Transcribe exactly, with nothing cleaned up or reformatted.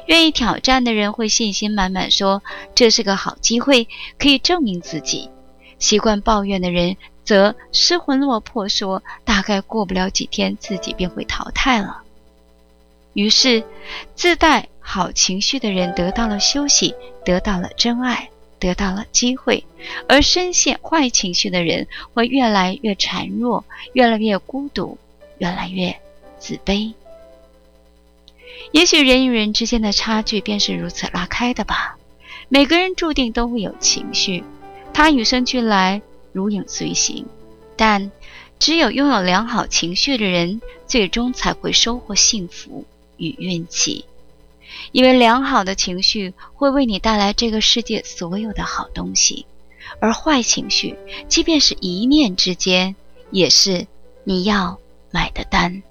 愿意挑战的人会信心满满说，这是个好机会，可以证明自己。习惯抱怨的人则失魂落魄说，大概过不了几天自己便会淘汰了。于是自带好情绪的人得到了休息，得到了真爱，得到了机会，而深陷坏情绪的人会越来越孱弱，越来越孤独，越来越自卑。也许人与人之间的差距便是如此拉开的吧。每个人注定都会有情绪，它与生俱来，如影随形，但只有拥有良好情绪的人，最终才会收获幸福与运气。因为良好的情绪会为你带来这个世界所有的好东西，而坏情绪即便是一念之间，也是你要买的单。